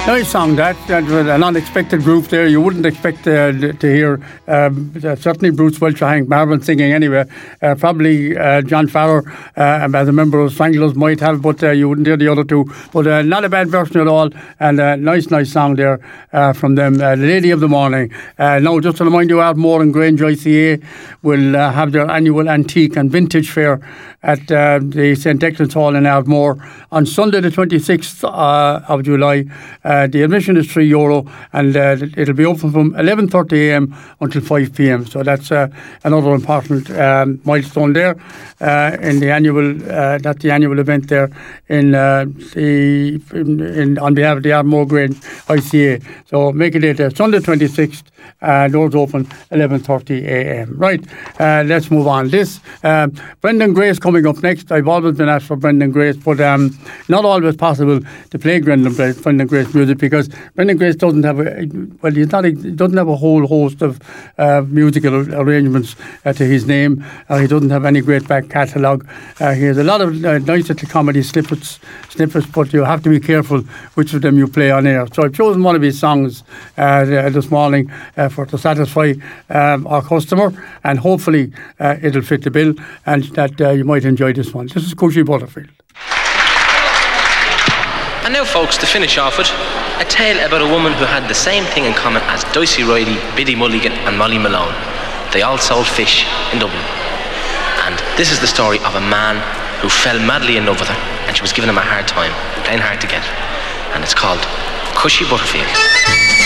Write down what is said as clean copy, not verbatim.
Nice song that was an unexpected group there. You wouldn't expect to hear certainly Bruce Welch or Hank Marvin singing anyway. Probably John Farrer as a member of Stranglers might have, but you wouldn't hear the other two. But not a bad version at all, and nice song there from them. Lady of the Morning. Now, just to remind you, Ardmore and Grange ICA will have their annual antique and vintage fair at the St. Declan's Hall in Ardmore on Sunday the 26th of July. The admission is €3 and it'll be open from 11:30am until 5pm. So that's another important milestone there in the annual that's the annual event there in on behalf of the Ardmore Grange ICA. So make it Sunday 26th. Doors open 11:30am. Right, let's move on. This Brendan Grace coming up next. I've always been asked for Brendan Grace, but not always possible to play Brendan Grace music because Brendan Grace doesn't have he doesn't have a whole host of musical arrangements to his name. He doesn't have any great back catalogue. He has a lot of nice little comedy snippets, but you have to be careful which of them you play on air. So I've chosen one of his songs this morning to satisfy our customer, and hopefully it'll fit the bill and that you might enjoy this one. This is Cushy Butterfield. And now, folks, to finish off with, a tale about a woman who had the same thing in common as Dicey Riley, Biddy Mulligan and Molly Malone. They all sold fish in Dublin. And this is the story of a man who fell madly in love with her, and she was giving him a hard time, playing hard to get. And it's called Cushy Butterfield.